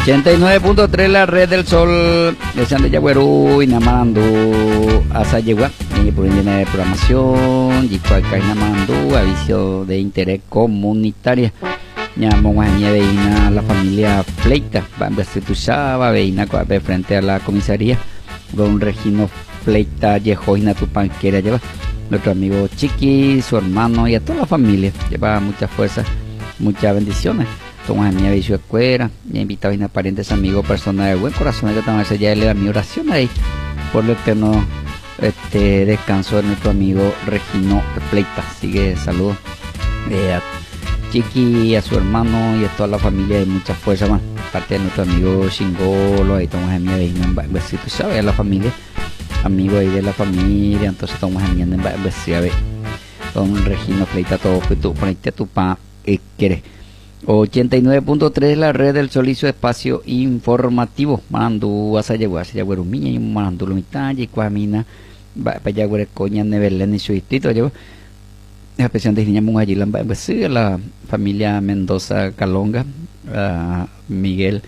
89.3 la red del sol de San de Yagüerú y Namandu hasta Yegua y por línea de programación y cualquier Namandu aviso de interés comunitaria llamamos a veina la familia Fleita va a instituzar veina frente a la comisaría don Regino Fleita Yejoina Tupanquera lleva nuestro amigo Chiqui, su hermano y a toda la familia lleva mucha fuerza, muchas bendiciones. Somos a mi aviso de escuela, me he invitado a parientes, amigos, personas de buen corazón, que también ya le da mi oración ahí, por lo que no descanso de nuestro amigo Regino Fleita. Sigue saludos a Chiqui, a su hermano y a toda la familia de mucha fuerza más. Parte de nuestro amigo Chingolo, ahí estamos a mi aviso en besito, ¿sabes? A la familia, amigo ahí de la familia, entonces estamos a mi en besito, a ver, don Regino Fleita, todo que tú ponete a tu pa y quieres. 89.3 la red del sol y su espacio informativo Mandu Asayagua Sayagüerumiña y Mandu Lumita y Cuamina Payagüere Coña Nebelén y su distrito llevo especial de niña Mungayilan la familia Mendoza Calonga Miguel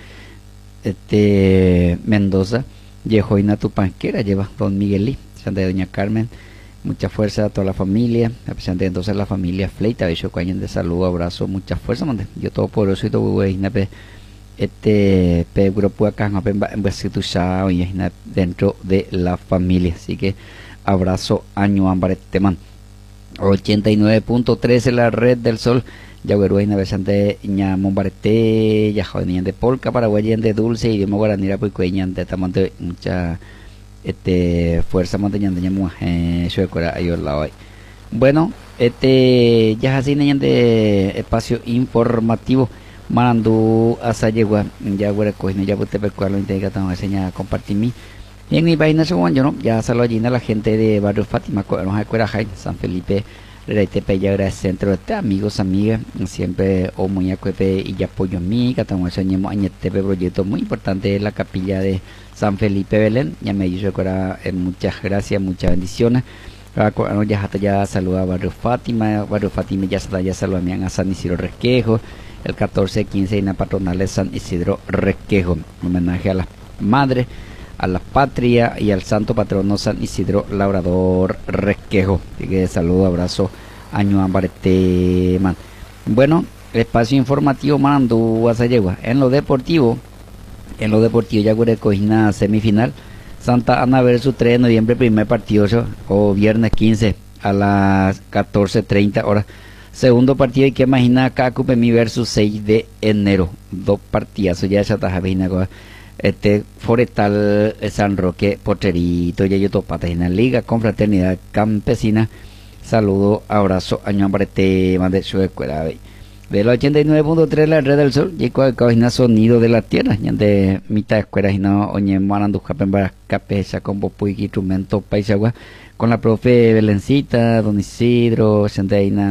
Mendoza Yejoina Tupanquera lleva don Miguelí Santa de doña Carmen. Mucha fuerza a toda la familia, especialmente entonces la familia Fleita, de hecho, de salud, abrazo, mucha fuerza, mande. Yo todo por eso y todo, güey, grupo acá, dentro de la familia, así que abrazo, año, ámbar, man. 89.3 en la red del sol, ya güeruina, besante, ña, mombarete, ya jovenían de polka, paraguayen de dulce, idioma guaranira, pues, cueñan de tamante, mucha. Fuerza montaña bueno ya así de espacio informativo Mandu Asayegua ya recogen ya te percualo integra tan enseña compartir mi en mi página según yo no ya saludo allí a la gente de barrio Fátima nos escuela San Felipe Reitepe ya era centro de amigos amigas siempre o muy acuepe y ya apoyo mí que estamos enseñamos añetepe proyecto muy importante la capilla de San Felipe Belén, ya me dijo que muchas gracias, muchas bendiciones. Ya hasta ya saluda a Barrio Fátima ya saluda a San Isidro Resquejo, el 14-15 en la patronal de San Isidro Resquejo, homenaje a las madres, a la patria y al santo patrono San Isidro Labrador Resquejo. Así que saludo, abrazo, año ambarete, man. Bueno, espacio informativo Mandu Asayegua. En lo deportivo ya Cojina semifinal Santa Ana versus 3 de noviembre, primer partido o viernes 15 a las 14:30 horas. Segundo partido, y que imagina Cacupemi versus 6 de enero. Dos partidazos ya esa tajabina Forestal San Roque Potrerito ya yo topata en la Liga Confraternidad Campesina. Saludo, abrazo, año ambarete, mande su escuela del 89.3 la red del sol y cual sonido de la tierra de mitad escuela y no oñe manando capesa con bopuy instrumento paisagua con la profe Belencita, don Isidro, Santaina